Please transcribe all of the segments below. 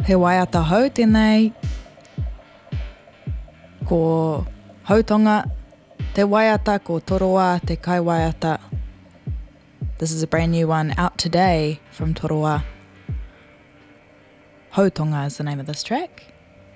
He waiata hou tēnei. Ko hautonga te waiata, ko toroa te kai waiata. This is a brand new one out today from Toroa. Hautonga is the name of this track.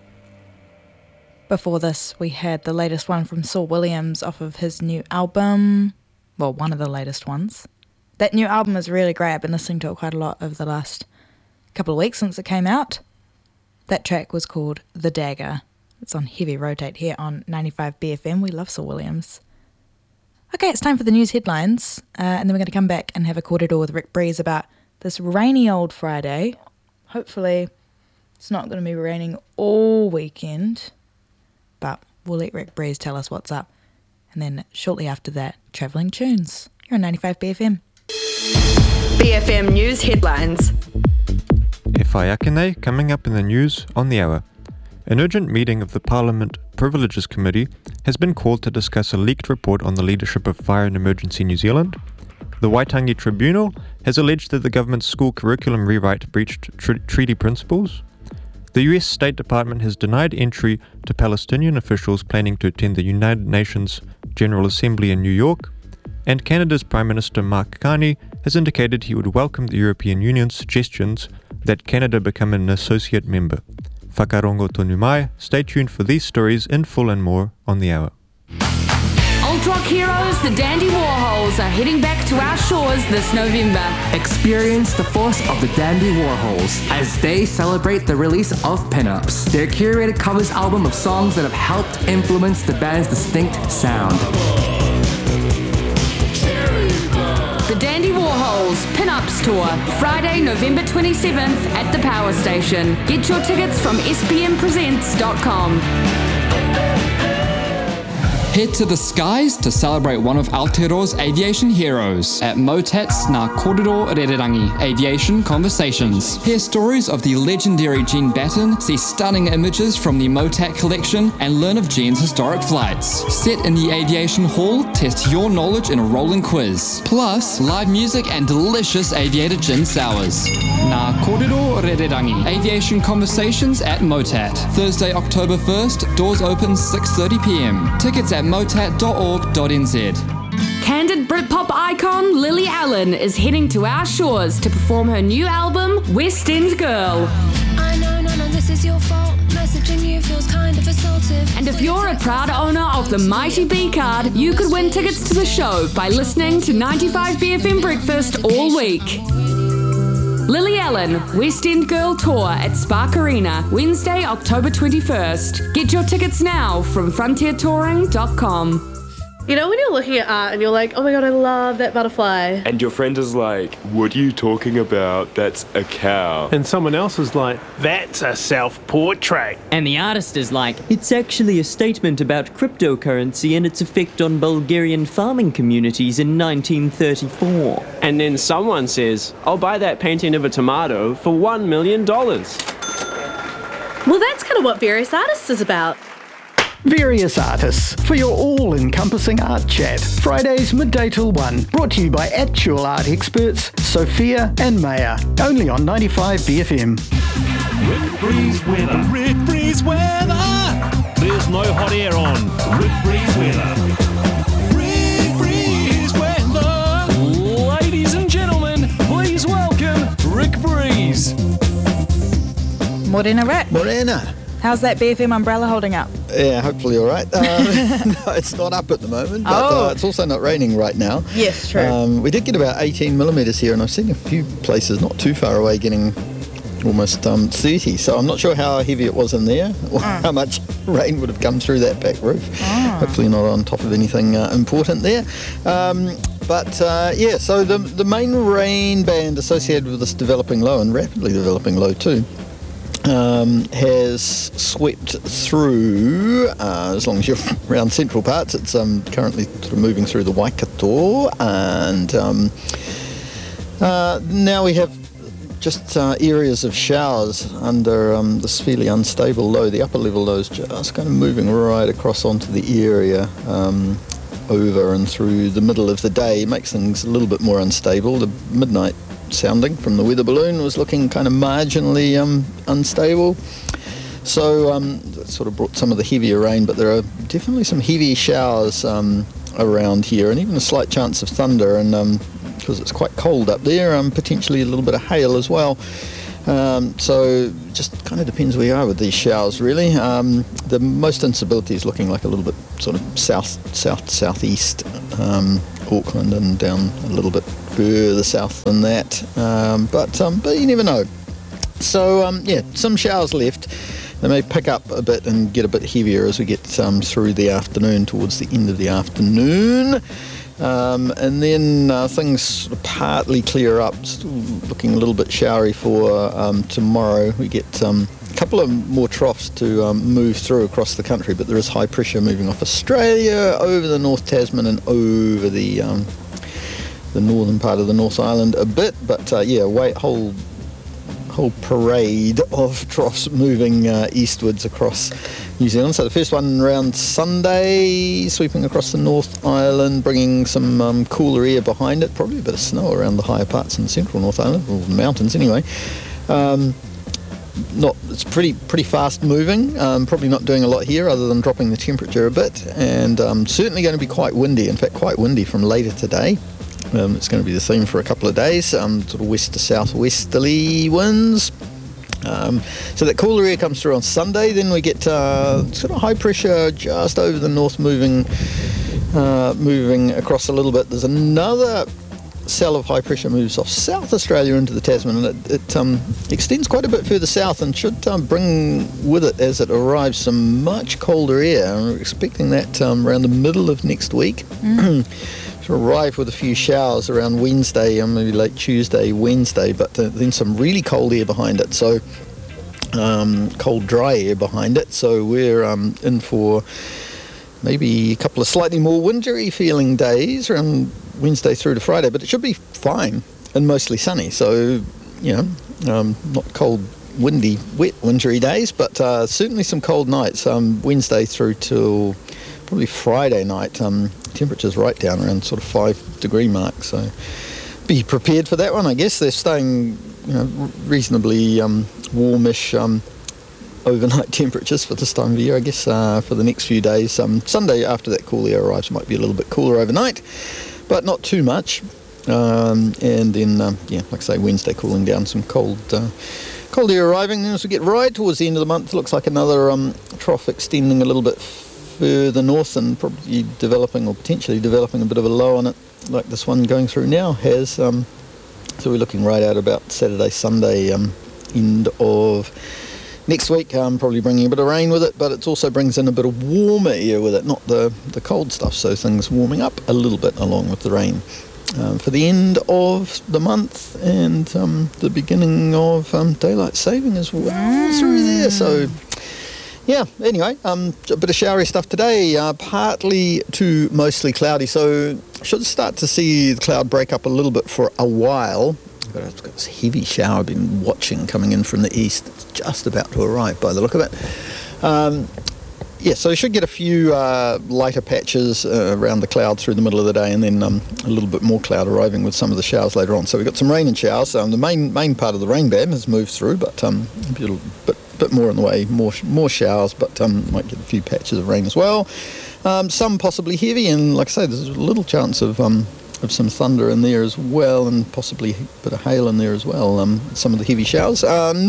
Before this, we had the latest one from Saul Williams off of his new album. Well, one of the latest ones. That new album is really great. I've been listening to it quite a lot over the last couple of weeks since it came out. That track was called The Dagger. It's on Heavy Rotate here on 95 BFM. We love Saul Williams. Okay, it's time for the news headlines. And then we're going to come back and have a corridor with Rick Breeze about this rainy old Friday. Hopefully it's not going to be raining all weekend. But we'll let Rick Breeze tell us what's up. And then shortly after that, Travelling Tunes. You're on 95 BFM. BFM News Headlines. E whai ake nei, coming up in the news on the hour. An urgent meeting of the Parliament Privileges Committee has been called to discuss a leaked report on the leadership of Fire and Emergency New Zealand. The Waitangi Tribunal has alleged that the government's school curriculum rewrite breached treaty principles. The US State Department has denied entry to Palestinian officials planning to attend the United Nations General Assembly in New York, and Canada's Prime Minister Mark Carney has indicated he would welcome the European Union's suggestions that Canada become an associate member. Whakarongo tonu mai. Stay tuned for these stories in full and more on the hour. Alt rock heroes, the Dandy Warhols, are heading back to our shores this November. Experience the force of the Dandy Warhols as they celebrate the release of Pinups, their curated covers album of songs that have helped influence the band's distinct sound. The Dandy Warhols Pinups Tour, Friday, November 27th at the Power Station. Get your tickets from spmpresents.com. Head to the skies to celebrate one of Aotearoa's aviation heroes at Motat's Ngā Kōrero Rererangi Aviation Conversations. Hear stories of the legendary Gene Batten, see stunning images from the Motat collection, and learn of Gene's historic flights. Sit in the aviation hall, test your knowledge in a rolling quiz. Plus, live music and delicious aviator gin sours. Ngā Kōrero Rererangi Aviation Conversations at Motat. Thursday, October 1st, doors open 6:30pm. Tickets at motat.org.nz. Candid Britpop icon Lily Allen is heading to our shores to perform her new album, West End Girl. I know, this is your fault. Messaging you feels kind of assaultive. And if you're a proud owner of the Mighty B card, you could win tickets to the show by listening to 95 BFM Breakfast all week. Lily Allen, West End Girl Tour at Spark Arena, Wednesday, October 21st. Get your tickets now from frontiertouring.com. You know when you're looking at art and you're like, oh my god, I love that butterfly. And your friend is like, what are you talking about? That's a cow. And someone else is like, that's a self-portrait. And the artist is like, it's actually a statement about cryptocurrency and its effect on Bulgarian farming communities in 1934. And then someone says, I'll buy that painting of a tomato for $1 million. Well, that's kind of what Various Artists is about. Various Artists, for your all-encompassing art chat. Fridays midday till 1. Brought to you by actual art experts Sophia and Maya. Only on 95 BFM. Rick Breeze weather. Rick Breeze weather. There's no hot air on. Rick Breeze weather. Rick Breeze weather. Ladies and gentlemen, please welcome Rick Breeze. Morena Rick. Morena. How's that BFM umbrella holding up? Yeah, hopefully all right. No, it's not up at the moment, but it's also not raining right now. Yes, true. We did get about 18 millimetres here, and I've seen a few places not too far away getting almost 30. So I'm not sure how heavy it was in there, or how much rain would have come through that back roof. Hopefully not on top of anything important there. So the main rain band associated with this developing low, and rapidly developing low too, has swept through, as long as you're around central parts, it's currently sort of moving through the Waikato, and now we have just areas of showers under this fairly unstable low. The upper level low is just kind of moving right across onto the area over and through the middle of the day. It makes things a little bit more unstable. The midnight sounding from the weather balloon was looking kind of marginally unstable. So that sort of brought some of the heavier rain, but there are definitely some heavy showers around here, and even a slight chance of thunder, and because it's quite cold up there, potentially a little bit of hail as well. So just kind of depends where you are with these showers, really. The most instability is looking like a little bit sort of southeast Auckland, and down a little bit further south than that. But you never know. So some showers left. They may pick up a bit and get a bit heavier as we get through the afternoon, towards the end of the afternoon. And then things sort of partly clear up, still looking a little bit showery for tomorrow. We get a couple of more troughs to move through across the country, but there is high pressure moving off Australia over the North Tasman and over the northern part of the North Island a bit. But whole parade of troughs moving eastwards across New Zealand. So the first one around Sunday, sweeping across the North Island, bringing some cooler air behind it, probably a bit of snow around the higher parts in central North Island, or the mountains anyway. It's pretty fast moving, probably not doing a lot here other than dropping the temperature a bit, and certainly going to be quite windy, in fact quite windy from later today. It's going to be the theme for a couple of days, sort of west to southwesterly winds. So that cooler air comes through on Sunday. Then we get sort of high pressure just over the north, moving across a little bit. There's another cell of high pressure moves off South Australia into the Tasman, and it extends quite a bit further south and should bring with it, as it arrives, some much colder air. We're expecting that around the middle of next week. To arrive with a few showers around Wednesday, maybe late Tuesday, Wednesday, but then some really cold air behind it. So cold, dry air behind it. So we're in for maybe a couple of slightly more wintry feeling days around Wednesday through to Friday, but it should be fine and mostly sunny. So, not cold, windy, wet, wintry days, but certainly some cold nights. Wednesday through till probably Friday night, temperatures right down around sort of 5 degree mark. So be prepared for that one. I guess they're staying, reasonably warmish overnight temperatures for this time of year. I guess for the next few days. Sunday after that cool air arrives might be a little bit cooler overnight, but not too much. And then, like I say, Wednesday cooling down, some cold air arriving. Then as we get right towards the end of the month, looks like another trough extending a little bit further north and probably potentially developing a bit of a low on it, like this one going through now has. So we're looking right out about Saturday, Sunday, end of next week, probably bringing a bit of rain with it, but it also brings in a bit of warmer air with it, not the cold stuff, so things warming up a little bit along with the rain for the end of the month and the beginning of daylight saving as well through there. So anyway, a bit of showery stuff today, partly to mostly cloudy, so should start to see the cloud break up a little bit for a while. I've got this heavy shower I've been watching coming in from the east. It's just about to arrive by the look of it. So you should get a few lighter patches around the cloud through the middle of the day, and then a little bit more cloud arriving with some of the showers later on. So we've got some rain and showers. The main part of the rain band has moved through, but a bit more on the way, more showers, but might get a few patches of rain as well. Some possibly heavy, and like I say, there's a little chance of some thunder in there as well, and possibly a bit of hail in there as well. Some of the heavy showers.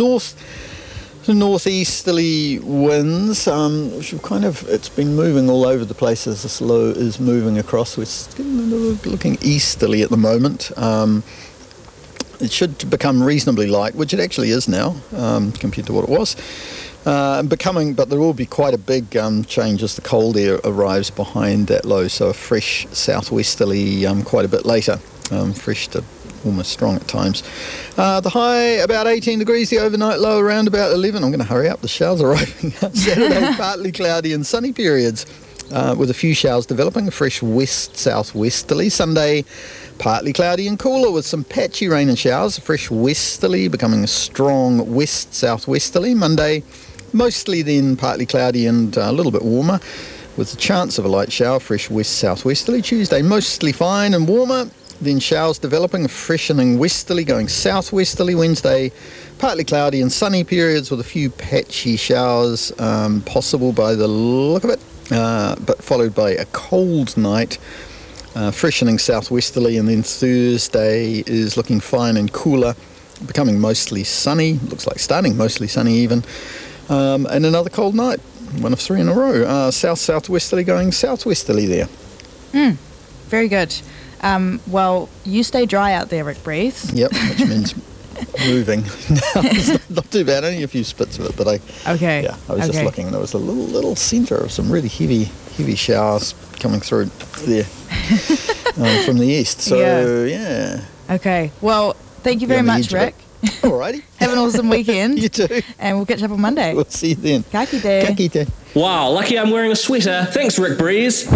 Northeasterly winds, which it's been moving all over the place as this low is moving across. We're looking easterly at the moment. It should become reasonably light, which it actually is now, compared to what it was. But there will be quite a big change as the cold air arrives behind that low, so a fresh southwesterly quite a bit later, fresh to almost strong at times. The high about 18 degrees, the overnight low around about 11. I'm going to hurry up, the showers arriving. Saturday, partly cloudy and sunny periods, with a few showers developing, a fresh west-southwesterly. Sunday, partly cloudy and cooler with some patchy rain and showers, a fresh westerly becoming a strong west-southwesterly. Monday, mostly then partly cloudy and a little bit warmer with the chance of a light shower, fresh west-southwesterly. Tuesday, mostly fine and warmer, Then showers developing, freshening westerly, going southwesterly. Wednesday, partly cloudy and sunny periods with a few patchy showers possible by the look of it, but followed by a cold night, freshening southwesterly. And then Thursday is looking fine and cooler, becoming mostly sunny. Looks like starting mostly sunny even. And another cold night, one of 3 in a row. Southwesterly going southwesterly there. Very good. Well, you stay dry out there, Rick Breeze. Yep, which means moving. It's not too bad, only a few spits of it, but I was just looking, and there was a little centre of some really heavy showers coming through there from the east. So, yeah. Okay, well, thank you very much, Rick. Alrighty. Have an awesome weekend. You too. And we'll catch up on Monday. We'll see you then. Ka kite. Ka kite. Wow, lucky I'm wearing a sweater. Thanks, Rick Breeze.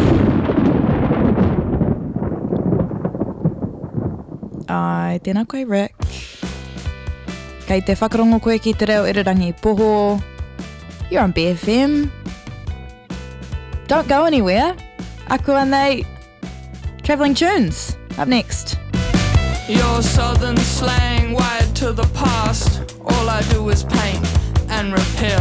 Ai, tēnā koe, Rick. Kei te whakarongo koe ki te reo Irirangi Poho. You're on BFM. Don't go anywhere. Aku anei. Travelling Tunes. Up next. Your southern slang wired to the past. All I do is paint and repair